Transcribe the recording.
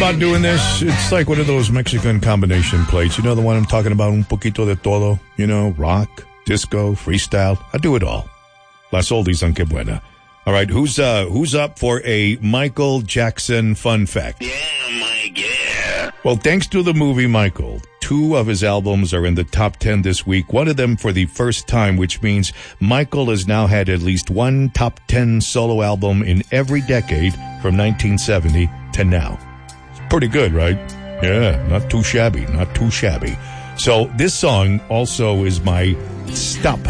about doing this? It's like one of those Mexican combination plates. You know the one I'm talking about? Un poquito de todo. You know, rock, disco, freestyle. I do it all. Las oldies on Que Buena. All right, who's up for a Michael Jackson fun fact? Yeah, Mike, yeah. Well, thanks to the movie Michael, 2 of his albums are in the top 10 this week, one of them for the first time, which means Michael has now had at least one top 10 solo album in every decade from 1970 to now. It's pretty good, right? Yeah, not too shabby, not too shabby. So this song also is my stop